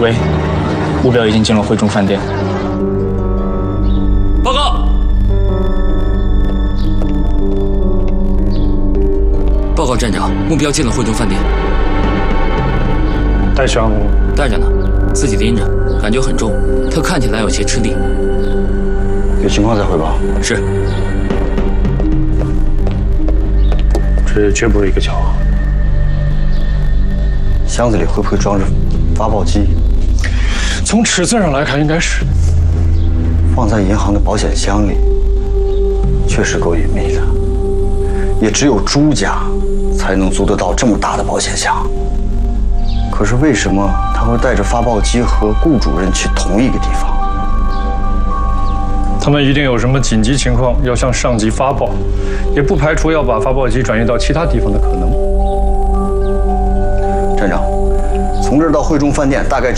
喂，目标已经进了汇中饭店。 报告！报告站长，目标进了汇中饭店。 带血案物？ 带着呢，自己拎着，感觉很重，他看起来有些吃力。 有情况再汇报。 是。 这绝不是一个巧合。 箱子里会不会装着发报机？ 从尺寸上来看，应该是。 放在银行的保险箱里，确实够隐秘的。也只有朱家才能租得到这么大的保险箱。可是为什么他会带着发报机和顾主任去同一个地方？ 他们一定有什么紧急情况要向上级发报，也不排除要把发报机转移到其他地方的可能。 站长，从这儿到汇中饭店大概